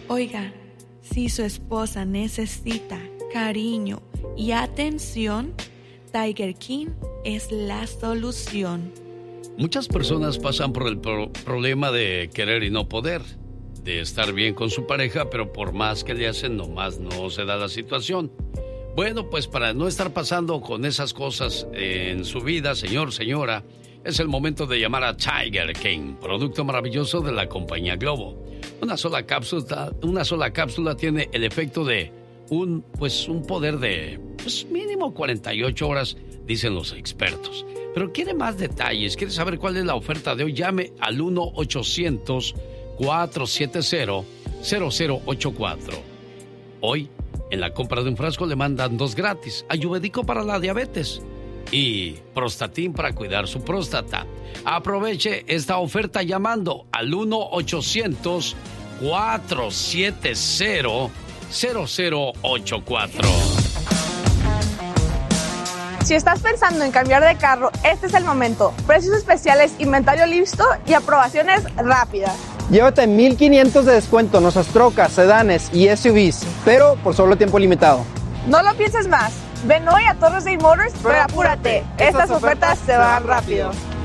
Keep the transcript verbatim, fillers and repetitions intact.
Oiga, si su esposa necesita cariño y atención, Tiger King es la solución. Muchas personas pasan por el pro- problema de querer y no poder, de estar bien con su pareja, pero por más que le hacen, nomás no se da la situación. Bueno, pues para no estar pasando con esas cosas en su vida, señor, señora, es el momento de llamar a Tiger King, producto maravilloso de la compañía Globo. Una sola cápsula, una sola cápsula tiene el efecto de un, pues, un poder de, pues, mínimo cuarenta y ocho horas, dicen los expertos. Pero quiere más detalles, quiere saber cuál es la oferta de hoy, llame al uno ochocientos, cuatrocientos setenta, cero cero ocho cuatro. Hoy, en la compra de un frasco le mandan dos gratis, ayurvédico para la diabetes y Prostatin para cuidar su próstata. Aproveche esta oferta llamando al uno ochocientos, cuatrocientos setenta, cero cero ocho cuatro. Si estás pensando en cambiar de carro, este es el momento. Precios especiales, inventario listo y aprobaciones rápidas. Llévate mil quinientos de descuento en nuestras trocas, sedanes y S U Vs, pero por solo tiempo limitado. No lo pienses más. Ven hoy a Torres Day Motors, pero apúrate. Estas ofertas se van rápido.